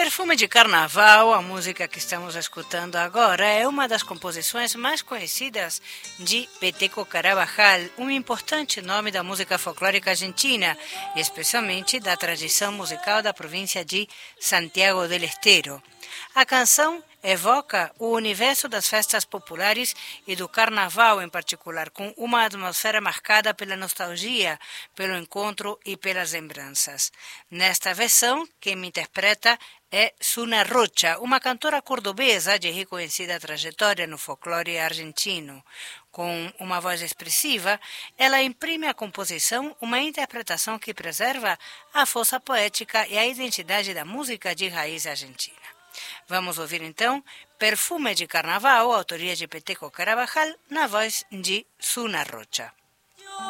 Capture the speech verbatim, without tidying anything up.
Perfume de Carnaval, a música que estamos escutando agora, é uma das composições mais conhecidas de Peteco Carabajal, um importante nome da música folclórica argentina, especialmente da tradição musical da província de Santiago del Estero. A canção evoca o universo das festas populares e do carnaval em particular, com uma atmosfera marcada pela nostalgia, pelo encontro e pelas lembranças. Nesta versão, quem me interpreta é Suna Rocha, uma cantora cordobesa de reconhecida trajetória no folclore argentino. Com uma voz expressiva, ela imprime à composição uma interpretação que preserva a força poética e a identidade da música de raiz argentina. Vamos ouvir então Perfume de Carnaval, autoria de Peteco Carabajal, na voz de Suna Rocha.